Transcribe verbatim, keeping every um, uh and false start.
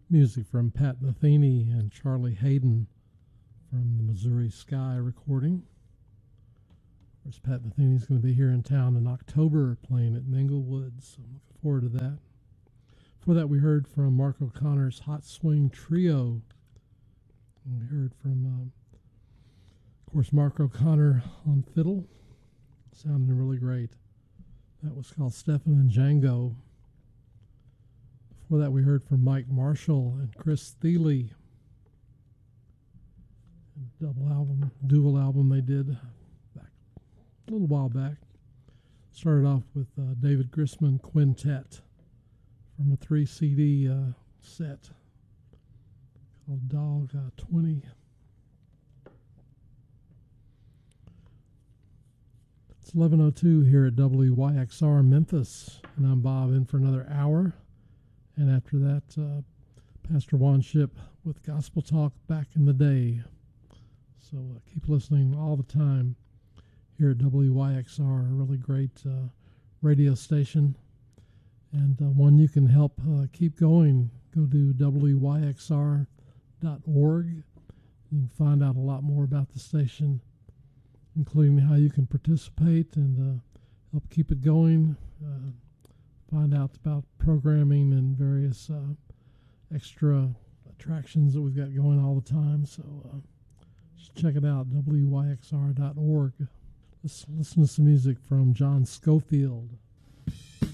Music from Pat Metheny and Charlie Hayden from the Missouri Sky recording. Of course, Pat Metheny's going to be here in town in October playing at Minglewood, so I'm looking forward to that. Before that, we heard from Mark O'Connor's Hot Swing Trio. And we heard from, uh, of course, Mark O'Connor on fiddle. Sounding really great. That was called Stephen and Django. Before that, we heard from Mike Marshall and Chris Thiele. A double album, dual album they did back a little while back. Started off with uh, David Grisman Quintet from a three C D uh, set called Dog uh, twenty. It's eleven oh two here at W Y X R Memphis, and I'm Bob in for another hour. And after that, uh, Pastor Juan Ship with Gospel Talk Back in the Day. So uh, keep listening all the time here at W Y X R, a really great uh, radio station, and uh, one you can help uh, keep going. Go to W Y X R dot org. You can find out a lot more about the station, including how you can participate and uh, help keep it going. Uh, find out about programming and various uh, extra attractions that we've got going all the time. So uh, just check it out, W Y X R dot org. Let's listen to some music from John Scofield.